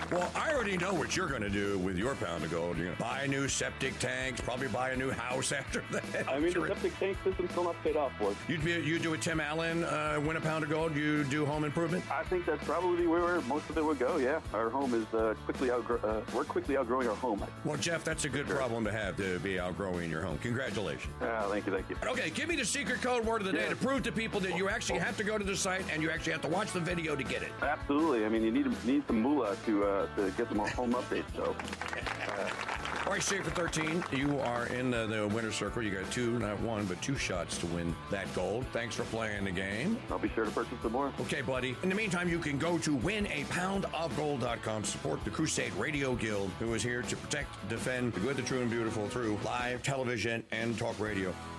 Well, I already know what you're going to do with your pound of gold. You're going to buy new septic tanks, probably buy a new house after that. I mean, the septic tank system's still not paid off for. You do a Tim Allen, win a pound of gold, you do home improvement? I think that's probably where most of it would go, yeah. Our home is we're quickly outgrowing our home. Well, Jeff, that's a good problem to have, to be outgrowing your home. Congratulations. Thank you. Okay, give me the secret code word of the day to prove to people that you actually have to go to the site and you actually have to watch the video to get it. Absolutely. I mean, you need some moolah to get some home updates, so... All right, Schaefer 13, you are in the winner's circle. You got not one, but two shots to win that gold. Thanks for playing the game. I'll be sure to purchase some more. Okay, buddy. In the meantime, you can go to winapoundofgold.com. Support the Crusade Radio Guild, who is here to protect, defend the good, the true, and beautiful through live television and talk radio.